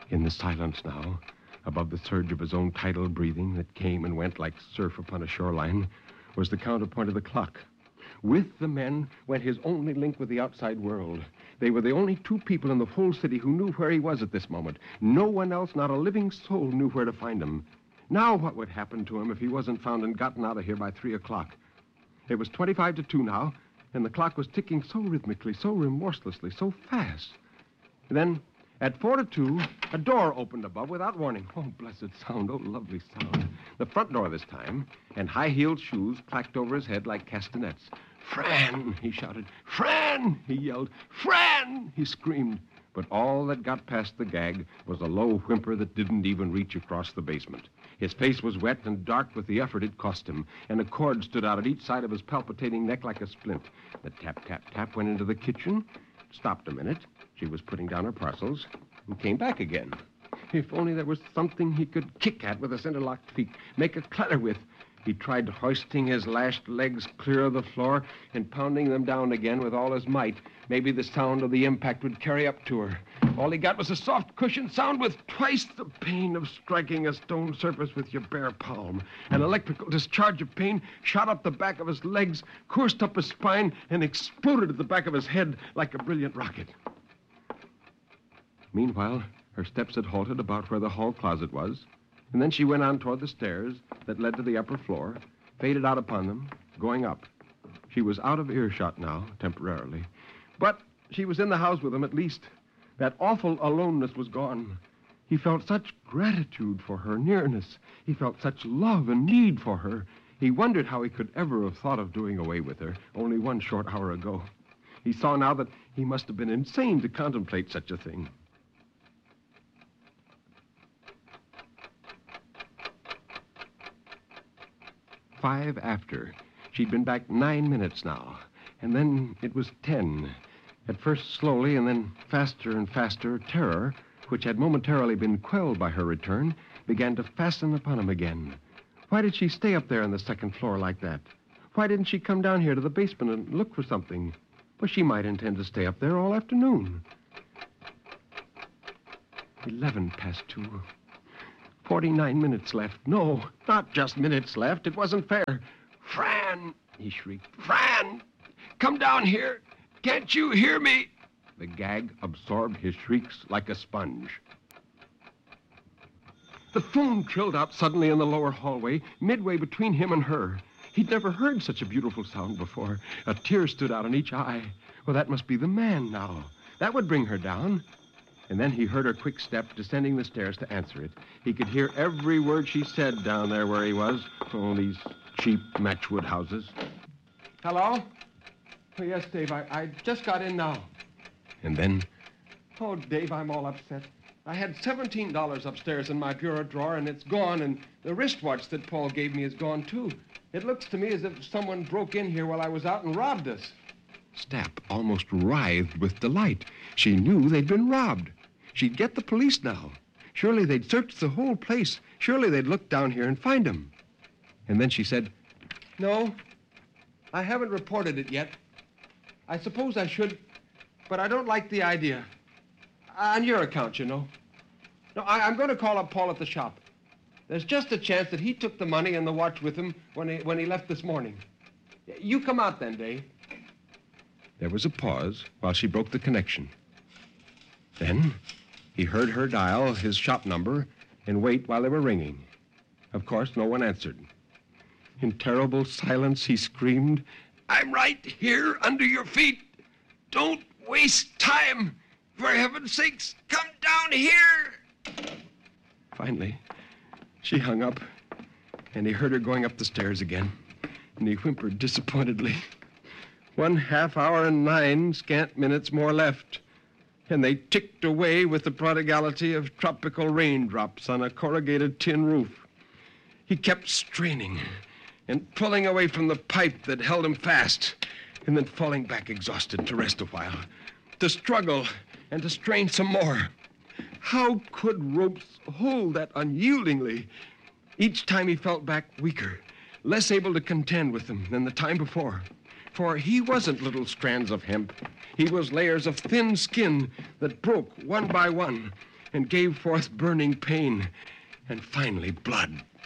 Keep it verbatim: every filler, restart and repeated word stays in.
In the silence now, above the surge of his own tidal breathing that came and went like surf upon a shoreline, was the counterpoint of the clock. With the men went his only link with the outside world. They were the only two people in the whole city who knew where he was at this moment. No one else, not a living soul, knew where to find him. Now what would happen to him if he wasn't found and gotten out of here by three o'clock? It was twenty-five to two now, and the clock was ticking so rhythmically, so remorselessly, so fast. Then, at four to two, a door opened above without warning. Oh, blessed sound, oh, lovely sound. The front door this time, and high-heeled shoes clacked over his head like castanets. "Fran!" he shouted. "Fran!" he yelled. "Fran!" he screamed. But all that got past the gag was a low whimper that didn't even reach across the basement. His face was wet and dark with the effort it cost him, and a cord stood out at each side of his palpitating neck like a splint. The tap, tap, tap went into the kitchen, stopped a minute. She was putting down her parcels, and came back again. If only there was something he could kick at with his interlocked feet, make a clatter with. He tried hoisting his lashed legs clear of the floor and pounding them down again with all his might. Maybe the sound of the impact would carry up to her. All he got was a soft cushioned sound with twice the pain of striking a stone surface with your bare palm. An electrical discharge of pain shot up the back of his legs, coursed up his spine, and exploded at the back of his head like a brilliant rocket. Meanwhile, her steps had halted about where the hall closet was, and then she went on toward the stairs that led to the upper floor, faded out upon them, going up. She was out of earshot now, temporarily. But she was in the house with him at least. That awful aloneness was gone. He felt such gratitude for her nearness. He felt such love and need for her. He wondered how he could ever have thought of doing away with her only one short hour ago. He saw now that he must have been insane to contemplate such a thing. Five after. She'd been back nine minutes now. And then it was ten. At first slowly, and then faster and faster, terror, which had momentarily been quelled by her return, began to fasten upon him again. Why did she stay up there on the second floor like that? Why didn't she come down here to the basement and look for something? Well, she might intend to stay up there all afternoon. Eleven past two. Forty-nine minutes left. No, not just minutes left. It wasn't fair. "Fran!" he shrieked. "Fran! Come down here! Can't you hear me?" The gag absorbed his shrieks like a sponge. The phone trilled out suddenly in the lower hallway, midway between him and her. He'd never heard such a beautiful sound before. A tear stood out in each eye. Well, that must be the man now. That would bring her down. And then he heard her quick step descending the stairs to answer it. He could hear every word she said down there where he was. Oh, these cheap matchwood houses. "Hello? Oh, yes, Dave, I, I just got in now." And then... "Oh, Dave, I'm all upset. I had seventeen dollars upstairs in my bureau drawer, and it's gone, and the wristwatch that Paul gave me is gone, too. It looks to me as if someone broke in here while I was out and robbed us." Stapp almost writhed with delight. She knew they'd been robbed. She'd get the police now. Surely they'd searched the whole place. Surely they'd look down here and find him. And then she said, "No, I haven't reported it yet. I suppose I should, but I don't like the idea. On your account, you know. No, I, I'm going to call up Paul at the shop. There's just a chance that he took the money and the watch with him when he, when he left this morning. You come out then, Dave." There was a pause while she broke the connection. Then he heard her dial his shop number and wait while they were ringing. Of course, no one answered. In terrible silence, he screamed, "I'm right here under your feet. Don't waste time. For heaven's sakes, come down here." Finally, she hung up, and he heard her going up the stairs again, and he whimpered disappointedly. One half hour and nine scant minutes more left, and they ticked away with the prodigality of tropical raindrops on a corrugated tin roof. He kept straining and pulling away from the pipe that held him fast, and then falling back exhausted to rest a while, to struggle and to strain some more. How could ropes hold that unyieldingly? Each time he felt back weaker, less able to contend with them than the time before. For he wasn't little strands of hemp. He was layers of thin skin that broke one by one. and gave forth burning pain, and finally blood.